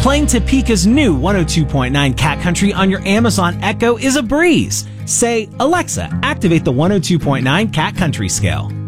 Playing Topeka's new 102.9 Cat Country on your Amazon Echo is a breeze. Say, Alexa, activate the 102.9 Cat Country scale.